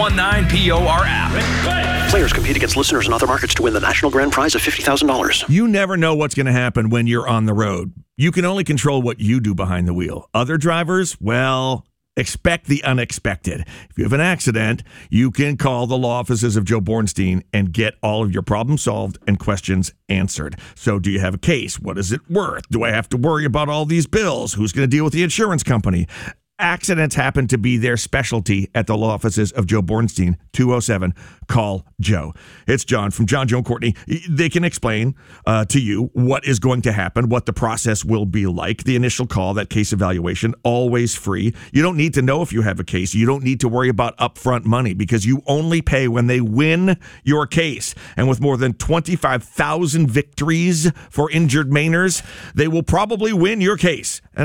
19POR app. Players compete against listeners in other markets to win the national grand prize of $50,000. You never know what's going to happen when you're on the road. You can only control what you do behind the wheel. Other drivers, well, expect the unexpected. If you have an accident, you can call the law offices of Joe Bornstein and get all of your problems solved and questions answered. So do you have a case? What is it worth? Do I have to worry about all these bills? Who's going to deal with the insurance company? Accidents happen to be their specialty at the law offices of Joe Bornstein. 207, call Joe. It's John from John, Joe, and Courtney. They can explain to you what is going to happen, what the process will be like. The initial call, that case evaluation, always free. You don't need to know if you have a case. You don't need to worry about upfront money because you only pay when they win your case. And with more than 25,000 victories for injured Mainers, they will probably win your case. And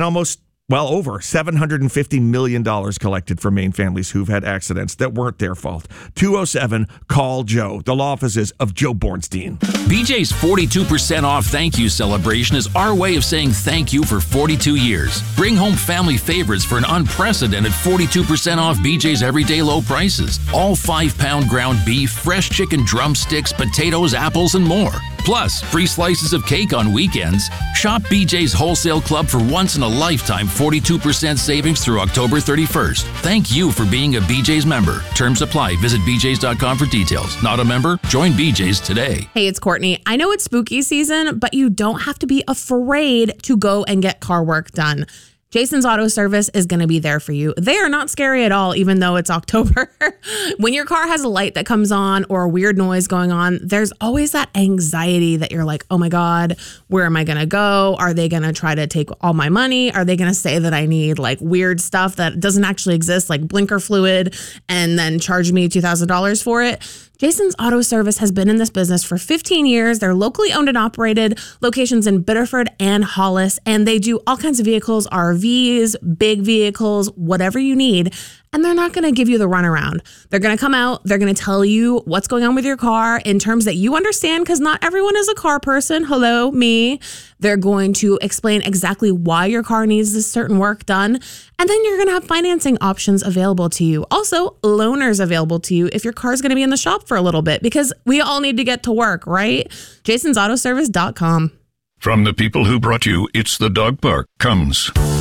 over $750 million collected from Maine families who've had accidents that weren't their fault. 207, call Joe. The law offices of Joe Bornstein. BJ's 42% off thank you celebration is our way of saying thank you for 42 years. Bring home family favorites for an unprecedented 42% off BJ's everyday low prices. All 5-pound ground beef, fresh chicken drumsticks, potatoes, apples, and more. Plus, free slices of cake on weekends. Shop BJ's Wholesale Club for once-in-a-lifetime 42% savings through October 31st. Thank you for being a BJ's member. Terms apply. Visit bjs.com for details. Not a member? Join BJ's today. Hey, it's Courtney. I know it's spooky season, but you don't have to be afraid to go and get car work done. Jason's Auto Service is going to be there for you. They are not scary at all, even though it's October. When your car has a light that comes on or a weird noise going on, there's always that anxiety that you're like, oh my God, where am I going to go? Are they going to try to take all my money? Are they going to say that I need like weird stuff that doesn't actually exist, like blinker fluid, and then charge me $2,000 for it? Jason's Auto Service has been in this business for 15 years. They're locally owned and operated, locations in Biddeford and Hollis, and they do all kinds of vehicles, RVs, big vehicles, whatever you need. And they're not going to give you the runaround. They're going to come out. They're going to tell you what's going on with your car in terms that you understand, because not everyone is a car person. Hello, me. They're going to explain exactly why your car needs this certain work done. And then you're going to have financing options available to you. Also, loaners available to you if your car is going to be in the shop for a little bit, because we all need to get to work, right? Jason'sAutoservice.com. From the people who brought you It's the Dog Park comes